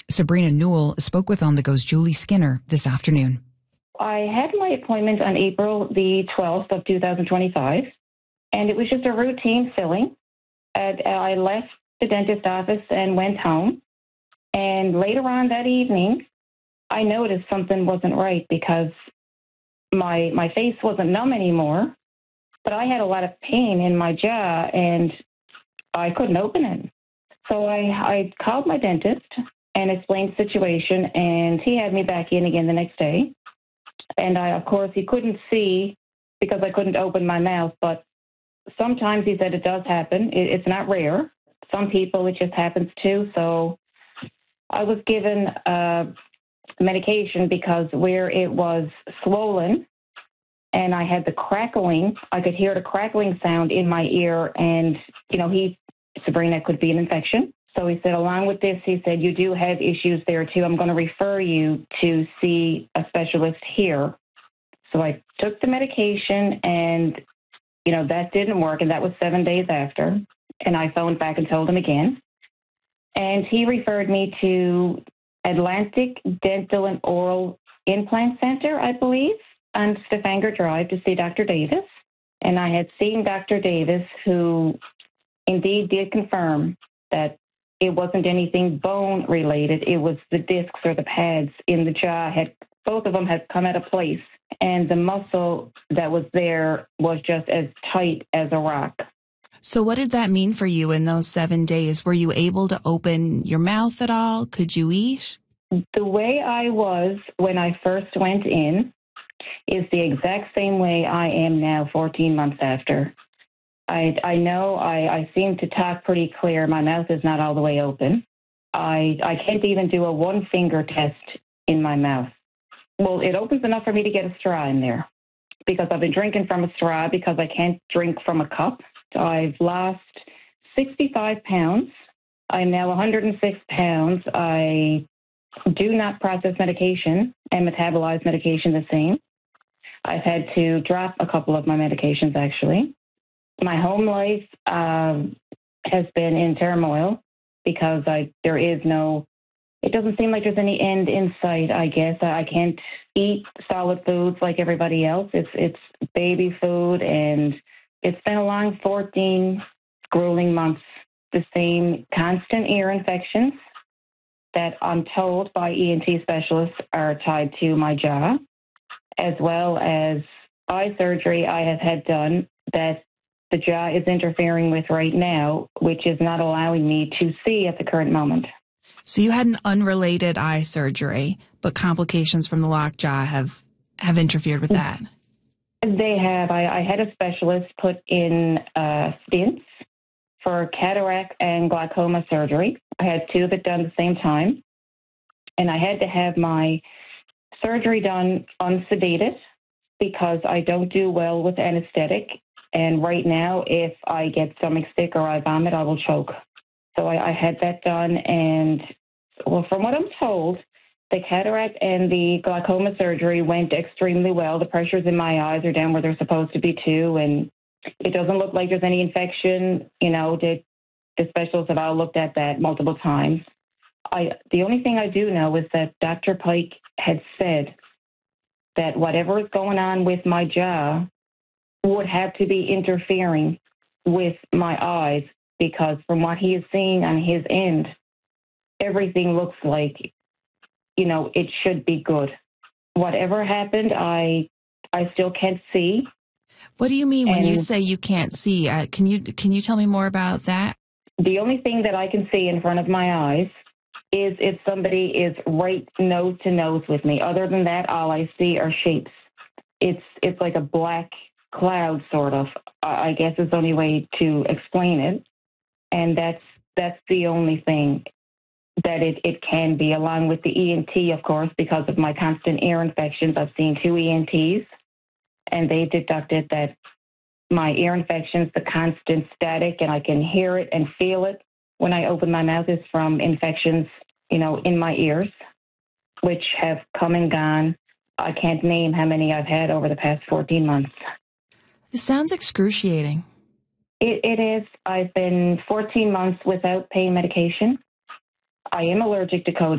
Sabrina Newell spoke with On the Go's Julie Skinner this afternoon. I had my appointment on April the 12th of 2025, and it was just a routine filling. I left the dentist office and went home. And later on that evening, I noticed something wasn't right because my face wasn't numb anymore, but I had a lot of pain in my jaw and I couldn't open it. So I called my dentist and explained the situation, and he had me back in again the next day. And of course, he couldn't see because I couldn't open my mouth, but sometimes he said it does happen. It's not rare. Some people, it just happens too. So I was given medication because where it was swollen and I had the crackling, I could hear the crackling sound in my ear. And, Sabrina, could be an infection. So he said, along with this, he said, you do have issues there too. I'm going to refer you to see a specialist here. So I took the medication and, that didn't work. And that was 7 days after. And I phoned back and told him again. And he referred me to Atlantic Dental and Oral Implant Center, I believe, on Stavanger Drive to see Dr. Davis. And I had seen Dr. Davis, who indeed did confirm that it wasn't anything bone related. It was the discs or the pads in the jaw both of them had come out of place. And the muscle that was there was just as tight as a rock. So what did that mean for you in those 7 days? Were you able to open your mouth at all? Could you eat? The way I was when I first went in is the exact same way I am now 14 months after. I know I seem to talk pretty clear. My mouth is not all the way open. I can't even do a one-finger test in my mouth. Well, it opens enough for me to get a straw in there because I've been drinking from a straw because I can't drink from a cup. I've lost 65 pounds. I'm now 106 pounds. I do not process medication and metabolize medication the same. I've had to drop a couple of my medications, actually. My home life has been in turmoil because it doesn't seem like there's any end in sight, I guess. I can't eat solid foods like everybody else. It's baby food, and it's been a long 14 grueling months. The same constant ear infections that I'm told by ENT specialists are tied to my jaw, as well as eye surgery I have had done that the jaw is interfering with right now, which is not allowing me to see at the current moment. So you had an unrelated eye surgery, but complications from the lockjaw have interfered with that. They have. I had a specialist put in stents for cataract and glaucoma surgery. I had two of it done at the same time. And I had to have my surgery done unsedated because I don't do well with anesthetic. And right now, if I get stomach sick or I vomit, I will choke. So I had that done. And, well, from what I'm told, the cataract and the glaucoma surgery went extremely well. The pressures in my eyes are down where they're supposed to be, too. And it doesn't look like there's any infection. The specialists have all looked at that multiple times. The only thing I do know is that Dr. Pike had said that whatever is going on with my jaw would have to be interfering with my eyes because from what he is seeing on his end, everything looks like, it should be good. Whatever happened, I still can't see. What do you mean when you say you can't see? Can you tell me more about that? The only thing that I can see in front of my eyes is if somebody is right nose to nose with me. Other than that, all I see are shapes. It's like a black cloud, sort of. I guess is the only way to explain it. And that's the only thing that it can be, along with the ENT, of course, because of my constant ear infections. I've seen two ENTs, and they deducted that my ear infections, the constant static, and I can hear it and feel it when I open my mouth, is from infections, in my ears, which have come and gone. I can't name how many I've had over the past 14 months. This sounds excruciating. It is. I've been 14 months without pain medication. I am allergic to codeine.